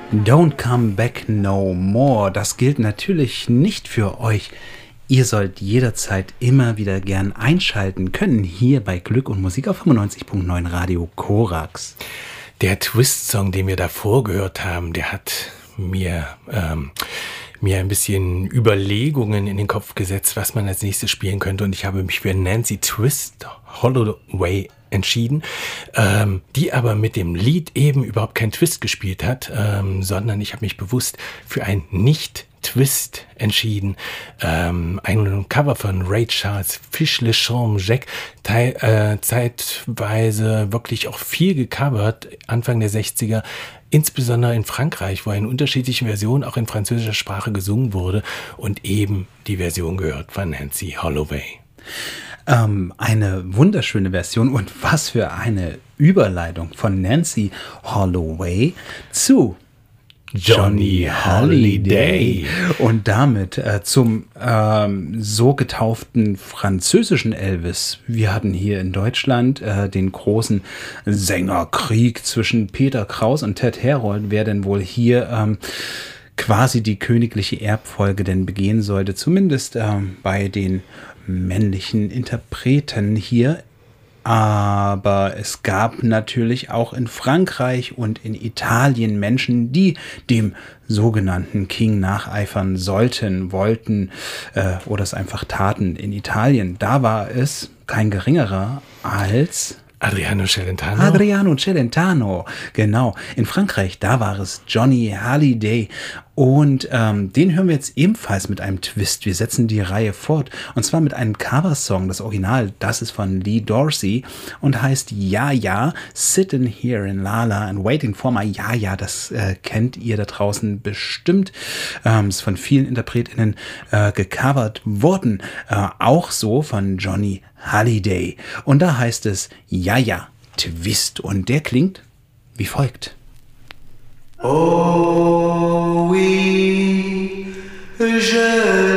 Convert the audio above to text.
Don't come back no more. Das gilt natürlich nicht für euch. Ihr sollt jederzeit immer wieder gern einschalten können, hier bei Glück und Musik auf 95.9 Radio Korax. Der Twist-Song, den wir davor gehört haben, der hat mir ein bisschen Überlegungen in den Kopf gesetzt, was man als nächstes spielen könnte. Und ich habe mich für Nancy Twist Holloway entschieden, die aber mit dem Lied eben überhaupt keinen Twist gespielt hat, sondern ich habe mich bewusst für ein Nicht-Twist entschieden. Ein Cover von Ray Charles, Fiche le Champ Jack, zeitweise wirklich auch viel gecovert, Anfang der 60er, insbesondere in Frankreich, wo in unterschiedlichen Versionen auch in französischer Sprache gesungen wurde und eben die Version gehört von Nancy Holloway. Eine wunderschöne Version und was für eine Überleitung von Nancy Holloway zu Johnny Hallyday und damit zum so getauften französischen Elvis. Wir hatten hier in Deutschland den großen Sängerkrieg zwischen Peter Kraus und Ted Herold, wer denn wohl hier quasi die königliche Erbfolge denn begehen sollte, zumindest bei den männlichen Interpreten hier. Aber es gab natürlich auch in Frankreich und in Italien Menschen, die dem sogenannten King nacheifern sollten, wollten oder es einfach taten. In Italien, da war es kein geringerer als Adriano Celentano, genau. In Frankreich, da war es Johnny Hallyday. Und den hören wir jetzt ebenfalls mit einem Twist. Wir setzen die Reihe fort. Und zwar mit einem Coversong. Das Original, das ist von Lee Dorsey und heißt Ja, ja, Sitting Here in Lala and Waiting for My Ja, ja. Das kennt ihr da draußen bestimmt. Ist von vielen InterpretInnen gecovert worden. Auch so von Johnny Hallyday. Und da heißt es Ja, ja, Twist. Und der klingt wie folgt. Oh oui, je